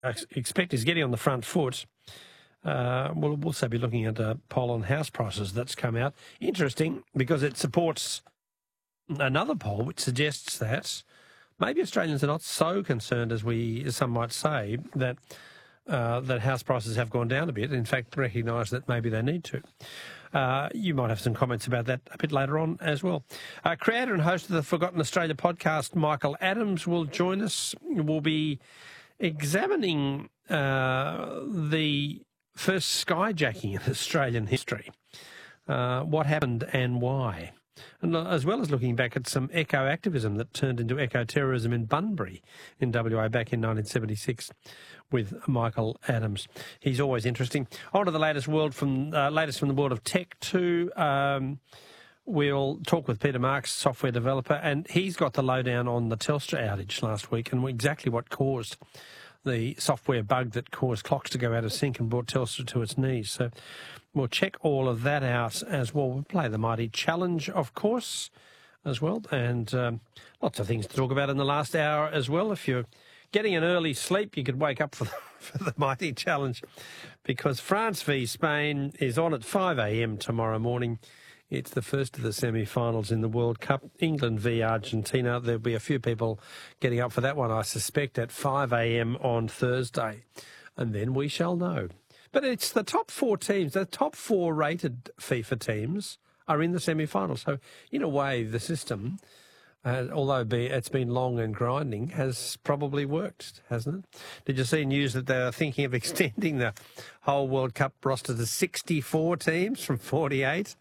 expect is getting on the front foot. We'll also be looking at a poll on house prices that's come out. Interesting, because it supports another poll which suggests that maybe Australians are not so concerned as some might say that house prices have gone down a bit. In fact, recognise that maybe they need to. You might have some comments about that a bit later on as well. Creator and host of the Forgotten Australia podcast, Michael Adams, will join us. We'll be examining the first skyjacking in Australian history, what happened and why, and as well as looking back at some eco-activism that turned into eco-terrorism in Bunbury in WA back in 1976 with Michael Adams. He's always interesting. On to the latest from the world of tech too. We'll talk with Peter Marks, software developer, and he's got the lowdown on the Telstra outage last week and exactly what caused the software bug that caused clocks to go out of sync and brought Telstra to its knees. So we'll check all of that out as well. We'll play the Mighty Challenge, of course, as well, and lots of things to talk about in the last hour as well. If you're getting an early sleep, you could wake up for the Mighty Challenge, because France v Spain is on at 5 a.m. tomorrow morning. It's the first of the semi-finals in the World Cup. England v Argentina. There'll be a few people getting up for that one, I suspect, at 5 a.m. on Thursday. And then we shall know. But it's the top four teams, the top four rated FIFA teams are in the semi-finals. So, in a way, the system, although it's been long and grinding, has probably worked, hasn't it? Did you see news that they're thinking of extending the whole World Cup roster to 64 teams from 48?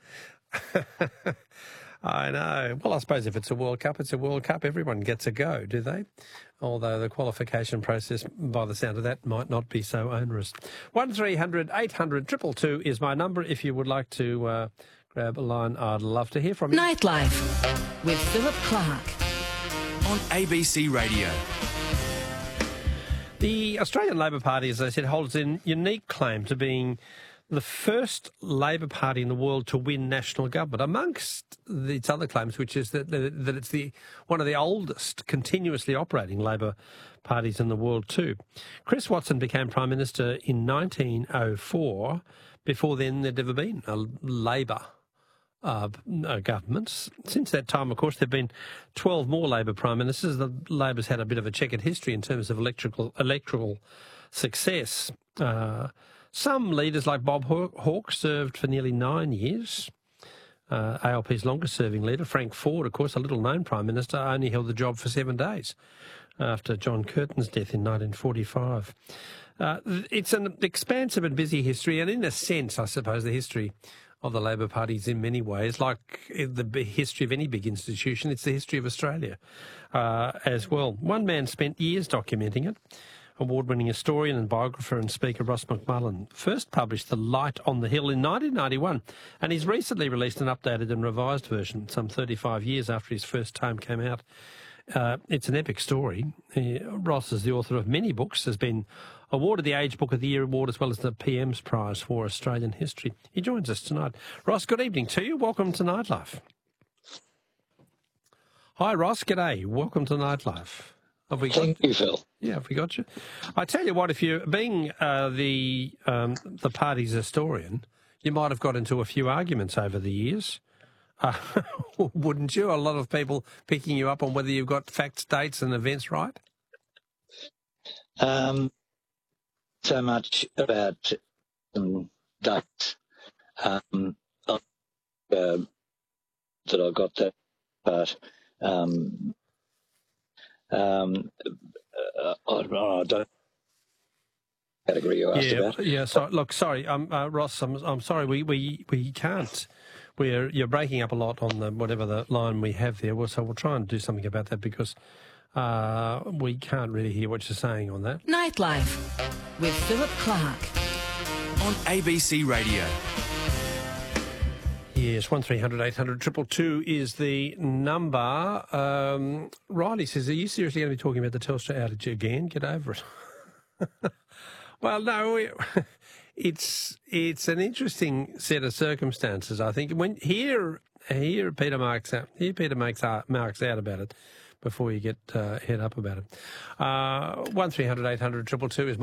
I know. Well, I suppose if it's a World Cup, it's a World Cup. Everyone gets a go, do they? Although the qualification process, by the sound of that, might not be so onerous. 1300 800 222 is my number. If you would like to grab a line, I'd love to hear from you. Nightlife with Philip Clark on ABC Radio. The Australian Labor Party, as I said, holds a unique claim to being the first Labor Party in the world to win national government, amongst its other claims, which is that it's one of the oldest continuously operating Labor parties in the world too. Chris Watson became Prime Minister in 1904. Before then, there'd never been a Labor government. Since that time, of course, there have been 12 more Labor Prime Ministers. The Labor's had a bit of a checkered history in terms of electoral success. Some leaders like Bob Hawke served for nearly 9 years. ALP's longest-serving leader, Frank Ford, of course, a little-known Prime Minister, only held the job for 7 days after John Curtin's death in 1945. It's an expansive and busy history, and in a sense, I suppose, the history of the Labor Party is in many ways like the history of any big institution. It's the history of Australia as well. One man spent years documenting it. Award-winning historian and biographer and speaker Ross McMullen first published The Light on the Hill in 1991, and he's recently released an updated and revised version some 35 years after his first tome came out. It's an epic story. Ross is the author of many books, has been awarded the Age Book of the Year award as well as the PM's Prize for Australian History. He joins us tonight. Ross, good evening to you. Welcome to Nightlife. Hi, Ross. G'day. Welcome to Nightlife. Thank you, Phil. Yeah, have we got you? I tell you what, if you're being the party's historian, you might have got into a few arguments over the years, wouldn't you? A lot of people picking you up on whether you've got facts, dates, and events right. So much about dates that I got that part. I don't category you asked about. Yeah. So look, sorry, Ross. I'm sorry. We can't. You're breaking up a lot on the whatever the line we have there. So we'll try and do something about that because we can't really hear what you're saying on that. Nightlife with Philip Clark on ABC Radio. Yes, 1300 800 222 is the number. Riley says, are you seriously going to be talking about the Telstra outage again? Get over it. Well, no, it's an interesting set of circumstances, I think. When Hear Peter Marks out about it before you get head up about it. 1300 800 222 is